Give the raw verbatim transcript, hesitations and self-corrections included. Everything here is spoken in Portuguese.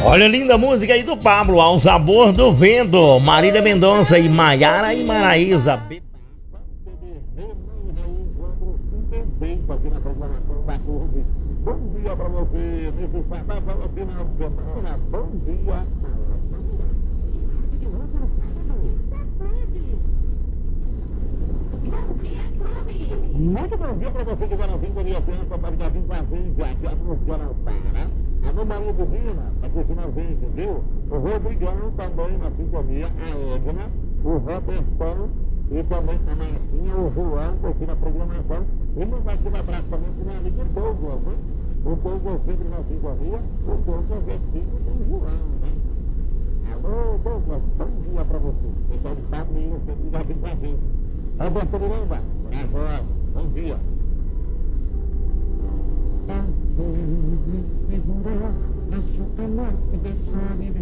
Olha, linda música aí do Pablo, Ao Sabor do Vento, Marília Mendonça e Maiara e Maraísa. Bom dia pra você, nesse sábado, final de semana. Bom dia. Muito bom dia para você que vai na sintonia certa para ligar com a gente aqui anunciando para a Maria Divina, está curtindo a gente, viu? O Rodrigão também na sintonia, a Edna, o Robertão e também a Marcinha, o João, curtindo a programação. E mandar aqui um abraço também para o meu amigo Douglas, né? O Douglas sempre na sintonia, o Douglas é filho do João, né? Alô, Douglas, bom dia para você. Pessoal de Estados sempre ligado com a gente. Alberto Miranda, agora, bom dia. Às vezes segurar, machuca mais que deixar de